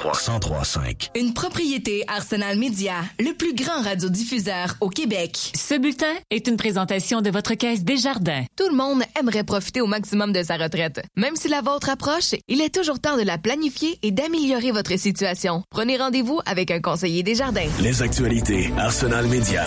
103.5. Une propriété Arsenal Média, le plus grand radiodiffuseur au Québec. Ce bulletin est une présentation de votre Caisse Desjardins. Tout le monde aimerait profiter au maximum de sa retraite. Même si la vôtre approche, il est toujours temps de la planifier et d'améliorer votre situation. Prenez rendez-vous avec un conseiller Desjardins. Les actualités Arsenal Média.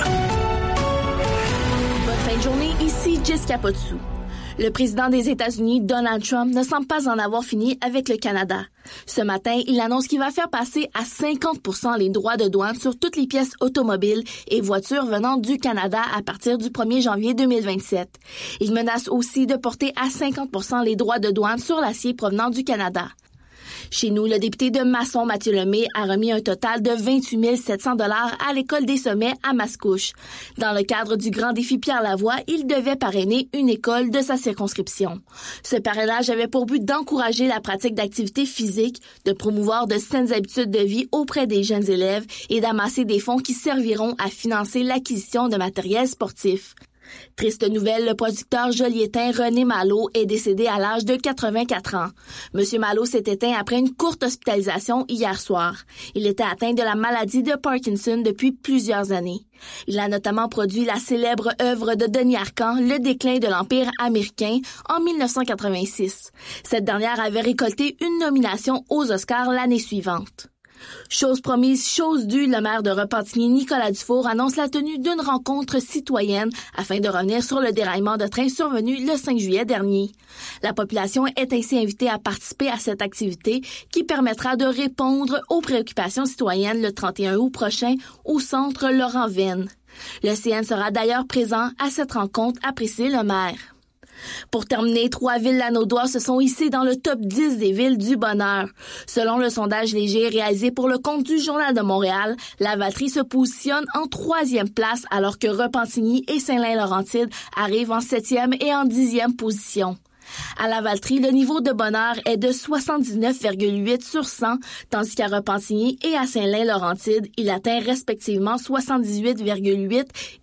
Bonne fin de journée, ici Jessica Potsou. Le président des États-Unis, Donald Trump, ne semble pas en avoir fini avec le Canada. Ce matin, il annonce qu'il va faire passer à 50% les droits de douane sur toutes les pièces automobiles et voitures venant du Canada à partir du 1er janvier 2027. Il menace aussi de porter à 50% les droits de douane sur l'acier provenant du Canada. Chez nous, le député de Masson, Mathieu Lemay, a remis un total de 28 700 $ à l'École des Sommets à Mascouche. Dans le cadre du grand défi Pierre Lavoie, il devait parrainer une école de sa circonscription. Ce parrainage avait pour but d'encourager la pratique d'activités physiques, de promouvoir de saines habitudes de vie auprès des jeunes élèves et d'amasser des fonds qui serviront à financer l'acquisition de matériel sportif. Triste nouvelle, le producteur joliétain René Malo est décédé à l'âge de 84 ans. Monsieur Malo s'est éteint après une courte hospitalisation hier soir. Il était atteint de la maladie de Parkinson depuis plusieurs années. Il a notamment produit la célèbre œuvre de Denis Arcand, Le déclin de l'Empire américain, en 1986. Cette dernière avait récolté une nomination aux Oscars l'année suivante. Chose promise, chose due, le maire de Repentigny, Nicolas Dufour, annonce la tenue d'une rencontre citoyenne afin de revenir sur le déraillement de train survenu le 5 juillet dernier. La population est ainsi invitée à participer à cette activité qui permettra de répondre aux préoccupations citoyennes le 31 août prochain au centre Laurent Venn. Le CN sera d'ailleurs présent à cette rencontre, a précisé le maire. Pour terminer, 3 villes lanaudoises se sont hissées dans le top 10 des villes du bonheur. Selon le sondage léger réalisé pour le compte du Journal de Montréal, Lavaltrie se positionne en 3e place alors que Repentigny et Saint-Lin-Laurentide arrivent en 7e et en 10e position. À Lavaltrie, le niveau de bonheur est de 79,8 sur 100, tandis qu'à Repentigny et à Saint-Lin-Laurentide, il atteint respectivement 78,8